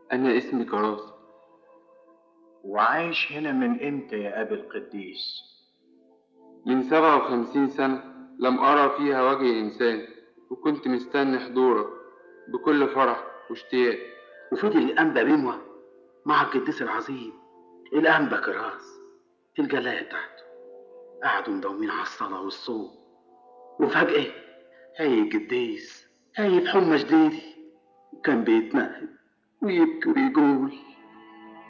أنا اسمي كراس. وعايش هنا من امتى يا أبي القديس؟ من 57 سنة لم أرى فيها وجه إنسان، وكنت مستني حضورك بكل فرح واشتياق. وفضل الأنبا بيموى مع القديس العظيم الأنبا كراس في الجلاية بتاعته، قعدوا مداومين على الصلاة والصوم، وفجأة هاي القديس هاي في حمى جديدي، وكان بيتمهد ويبكي ويقول: